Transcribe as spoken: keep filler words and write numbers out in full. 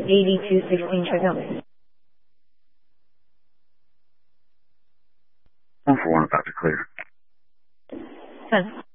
eighty-two sixteen, check out. one for one about to clear. ten.